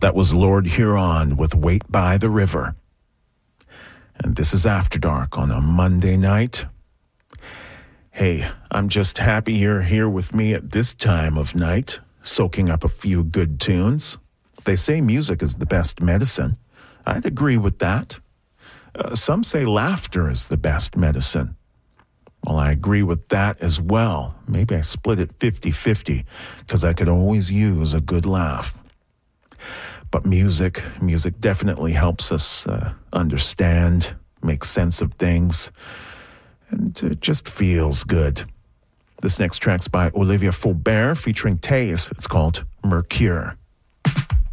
That was Lord Huron with Wait by the River. And this is After Dark on a Monday night. Hey, I'm just happy you're here with me at this time of night, soaking up a few good tunes. They say music is the best medicine. I'd agree with that. Some say laughter is the best medicine. Well, I agree with that as well. Maybe I split it 50-50 because I could always use a good laugh. But music definitely helps us understand, make sense of things, and it just feels good. This next track's by Olivia Faubert featuring Taze. It's called Mercure.